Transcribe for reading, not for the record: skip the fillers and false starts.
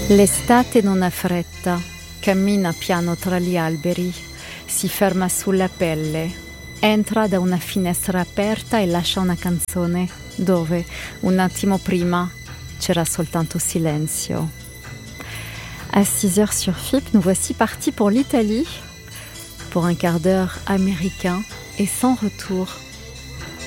L'estate non ha fretta, cammina piano tra gli alberi, si ferma sulla pelle, entra da una finestra aperta et lascia una canzone dove, un attimo prima, c'era soltanto silenzio. À 6 heures sur FIP, nous voici partis pour l'Italie, pour un quart d'heure américain et sans retour.